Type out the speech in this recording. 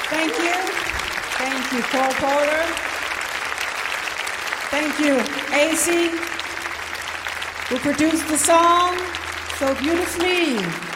Thank you. Thank you, Cole Porter. Thank you, AC, who produced the song so beautifully.